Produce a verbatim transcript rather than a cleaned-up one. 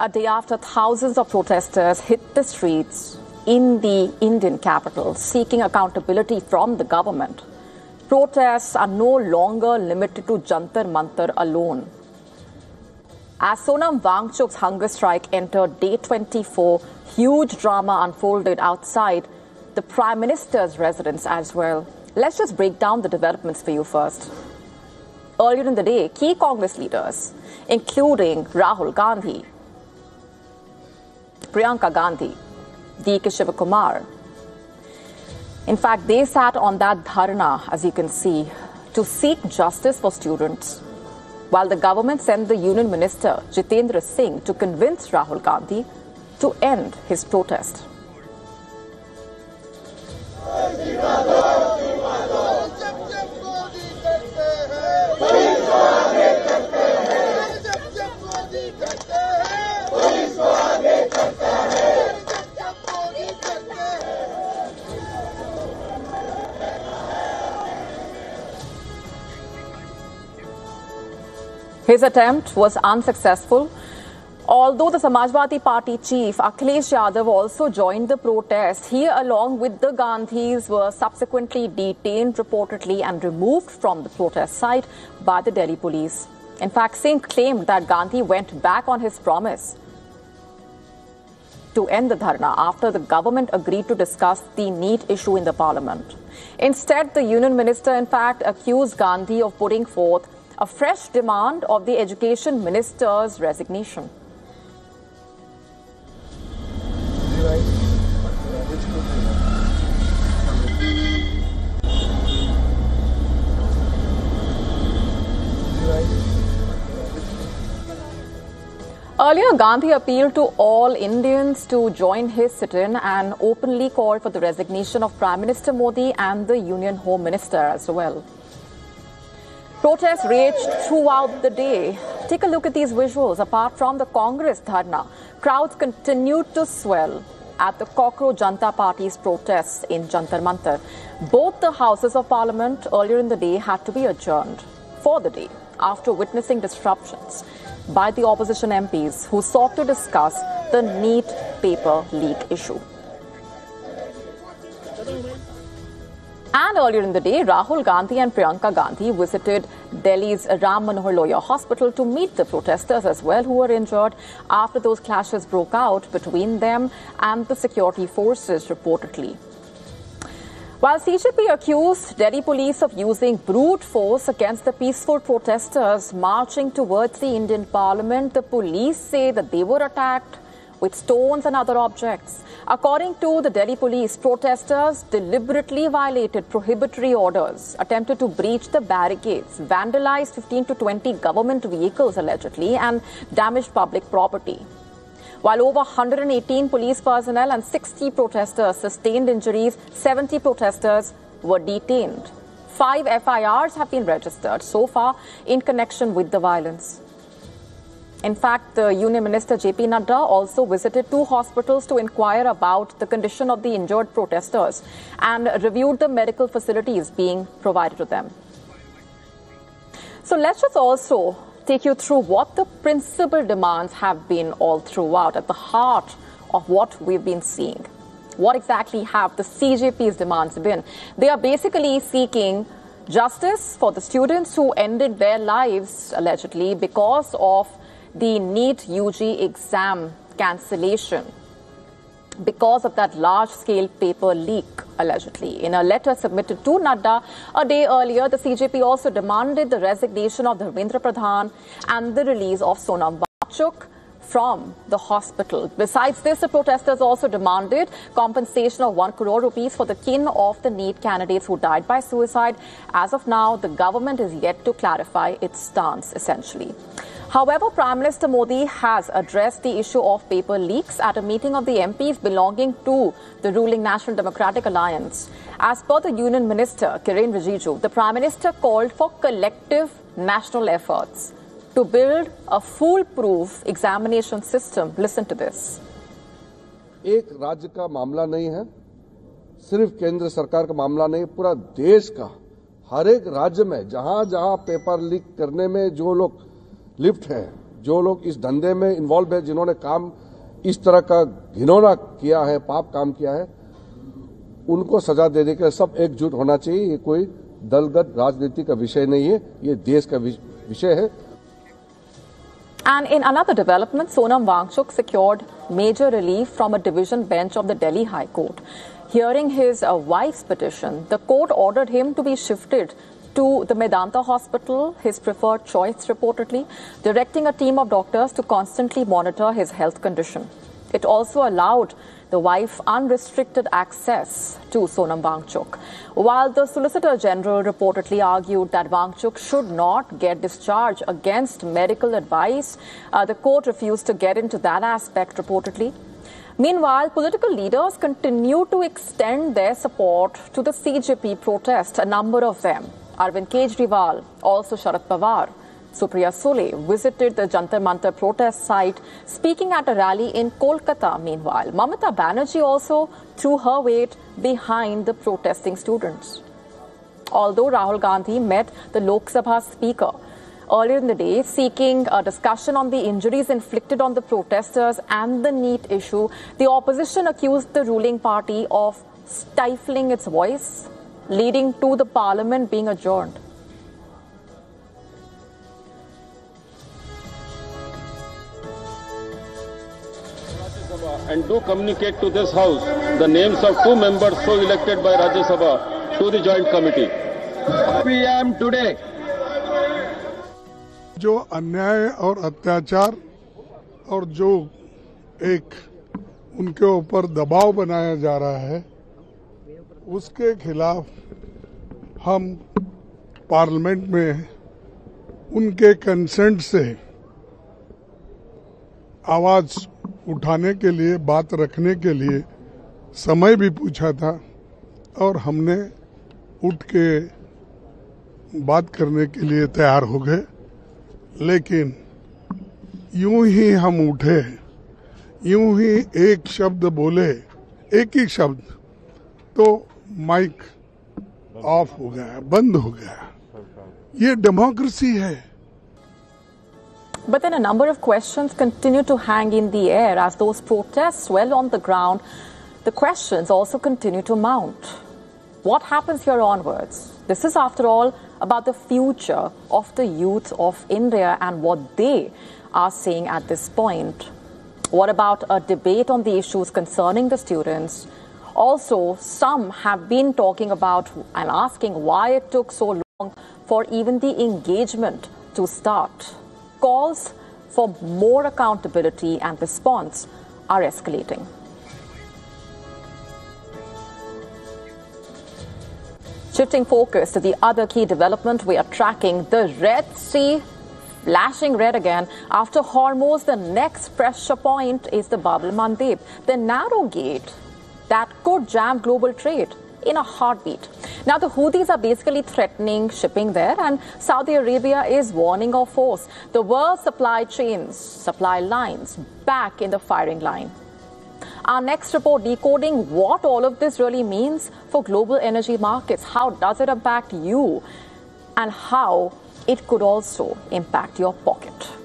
a day after thousands of protesters hit the streets in the Indian capital seeking accountability from the government. Protests are no longer limited to Jantar Mantar alone. As Sonam Wangchuk's hunger strike entered day twenty-four, huge drama unfolded outside the Prime Minister's residence as well. Let's just break down the developments for you first. Earlier in the day, key Congress leaders, including Rahul Gandhi, Priyanka Gandhi, D K Shivakumar, in fact, they sat on that dharna, as you can see, to seek justice for students, while the government sent the Union Minister, Jitendra Singh, to convince Rahul Gandhi to end his protest. His attempt was unsuccessful. Although the Samajwadi Party chief Akhilesh Yadav also joined the protest, he along with the Gandhis were subsequently detained reportedly and removed from the protest site by the Delhi police. In fact, Singh claimed that Gandhi went back on his promise to end the dharna after the government agreed to discuss the NEET issue in the parliament. Instead, the union minister in fact accused Gandhi of putting forth a fresh demand of the education minister's resignation. Earlier, Gandhi appealed to all Indians to join his sit-in and openly called for the resignation of Prime Minister Modi and the Union Home Minister as well. Protests raged throughout the day. Take a look at these visuals. Apart from the Congress dharna, crowds continued to swell at the Cockroach Janta Party's protests in Jantar Mantar. Both the Houses of Parliament earlier in the day had to be adjourned for the day after witnessing disruptions by the opposition M Ps who sought to discuss the NEET paper leak issue. And earlier in the day, Rahul Gandhi and Priyanka Gandhi visited Delhi's Ram Manohar Lohia Hospital to meet the protesters as well who were injured after those clashes broke out between them and the security forces reportedly. While C J P accused Delhi police of using brute force against the peaceful protesters marching towards the Indian Parliament, the police say that they were attacked with stones and other objects. According to the Delhi police, protesters deliberately violated prohibitory orders, attempted to breach the barricades, vandalized fifteen to twenty government vehicles allegedly, and damaged public property. While over one hundred eighteen police personnel and sixty protesters sustained injuries, seventy protesters were detained. Five F I Rs have been registered so far in connection with the violence. In fact, the Union Minister J P Nadda also visited two hospitals to inquire about the condition of the injured protesters and reviewed the medical facilities being provided to them. So let's just also take you through what the principal demands have been all throughout, at the heart of what we've been seeing. What exactly have the C J P's demands been? They are basically seeking justice for the students who ended their lives, allegedly, because of the NEET U G exam cancellation, because of that large-scale paper leak, allegedly. In a letter submitted to Nadda a day earlier, the C J P also demanded the resignation of Dharmendra Pradhan and the release of Sonam Wangchuk from the hospital. Besides this, the protesters also demanded compensation of one crore rupees for the kin of the NEET candidates who died by suicide. As of now, the government is yet to clarify its stance, essentially. However, Prime Minister Modi has addressed the issue of paper leaks at a meeting of the M Ps belonging to the ruling National Democratic Alliance. As per the Union Minister, Kiren Rijiju, the Prime Minister called for collective national efforts to build a foolproof examination system. Listen to this. एक राज्य का मामला नहीं है, सिर्फ केंद्र सरकार का मामला नहीं, पूरा देश का हर एक राज्य में जहां जहां पेपर लीक करने में जो लोग लिप्त हैं, जो लोग इस धंधे में इन्वॉल्व है, जिन्होंने काम इस तरह का घिनौना किया है, पाप काम किया है, उनको सजा देने के लिए सब एकजुट होना चाहिए। ये कोई दलगत राजनीति का विषय नहीं है, ये देश का विषय है। And in another development, Sonam Wangchuk secured major relief from a division bench of the Delhi High Court. Hearing his uh, wife's petition, the court ordered him to be shifted to the Medanta Hospital, his preferred choice reportedly, directing a team of doctors to constantly monitor his health condition. It also allowed the wife unrestricted access to Sonam Wangchuk. While the Solicitor General reportedly argued that Wangchuk should not get discharged against medical advice, uh, the court refused to get into that aspect reportedly. Meanwhile, political leaders continue to extend their support to the C J P protest, a number of them. Arvind Kejriwal, also Sharad Pawar, Supriya Sule visited the Jantar Mantar protest site, speaking at a rally in Kolkata. Meanwhile, Mamata Banerjee also threw her weight behind the protesting students. Although Rahul Gandhi met the Lok Sabha Speaker earlier in the day, seeking a discussion on the injuries inflicted on the protesters and the NEET issue, the opposition accused the ruling party of stifling its voice, leading to the parliament being adjourned. And do communicate to this House the names of two members so elected by Rajya Sabha to the joint committee. P M today. जो अन्याय और अत्याचार और जो एक उनके ऊपर दबाव बनाया जा रहा है, उसके खिलाफ हम पार्लियामेंट में उनके कंसेंट से आवाज उठाने के लिए, बात रखने के लिए समय भी पूछा था और हमने उठ के बात करने के लिए तैयार हो गए। लेकिन यूं ही हम उठे, यूं ही एक शब्द बोले, एक ही शब्द, तो माइक ऑफ हो गया, बंद हो गया। ये डेमोक्रेसी है। But then a number of questions continue to hang in the air as those protests swell on the ground. The questions also continue to mount. What happens here onwards? This is, after all, about the future of the youth of India and what they are saying at this point. What about a debate on the issues concerning the students? Also, some have been talking about and asking why it took so long for even the engagement to start. Calls for more accountability and response are escalating. Shifting focus to the other key development we are tracking, the Red Sea flashing red again. After Hormuz, the next pressure point is the Bab el-Mandeb, the narrow gate that could jam global trade in a heartbeat. Now, the Houthis are basically threatening shipping there, and Saudi Arabia is warning of force. The world's supply chains, supply lines, back in the firing line. Our next report decoding what all of this really means for global energy markets. How does it impact you? And how it could also impact your pocket.